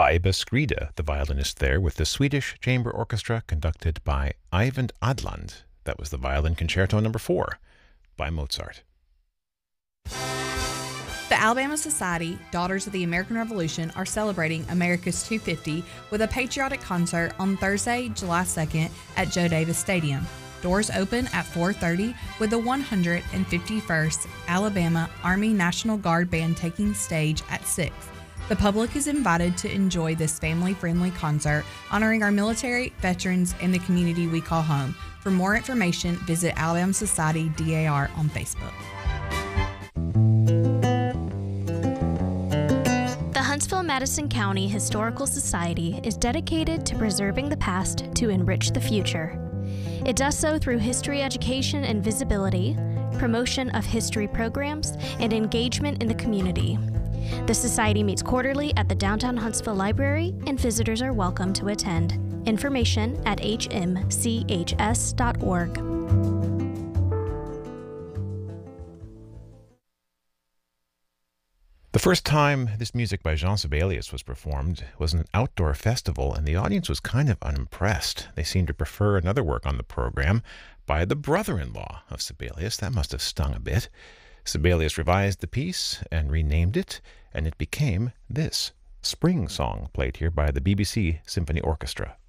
Baiba Skrida, the violinist there, with the Swedish Chamber Orchestra conducted by Eyvind Adland. That was the Violin Concerto No. 4 by Mozart. The Alabama Society, Daughters of the American Revolution, are celebrating America's 250 with a patriotic concert on Thursday, July 2nd at Joe Davis Stadium. Doors open at 4:30 with the 151st Alabama Army National Guard Band taking stage at 6. The public is invited to enjoy this family-friendly concert honoring our military, veterans, and the community we call home. For more information, visit Alabama Society DAR on Facebook. The Huntsville-Madison County Historical Society is dedicated to preserving the past to enrich the future. It does so through history education and visibility, promotion of history programs, and engagement in the community. The Society meets quarterly at the Downtown Huntsville Library, and visitors are welcome to attend. Information at hmchs.org. The first time this music by Jean Sibelius was performed was an outdoor festival, and the audience was kind of unimpressed. They seemed to prefer another work on the program by the brother-in-law of Sibelius. That must have stung a bit. Sibelius revised the piece and renamed it, and it became this Spring Song, played here by the BBC Symphony Orchestra.